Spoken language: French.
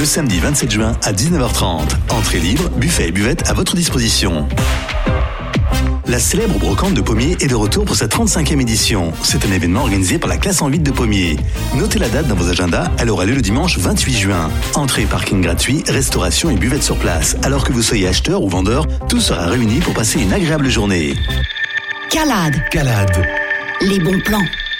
le samedi 27 juin à 19h30. Entrée libre, buffet et buvette à votre disposition. La célèbre brocante de Pommiers est de retour pour sa 35e édition. C'est un événement organisé par la classe en 8 de Pommiers. Notez la date dans vos agendas, elle aura lieu le dimanche 28 juin. Entrée, parking gratuit, restauration et buvette sur place. Alors que vous soyez acheteur ou vendeur, tout sera réuni pour passer une agréable journée. Calade. Calade. Les bons plans.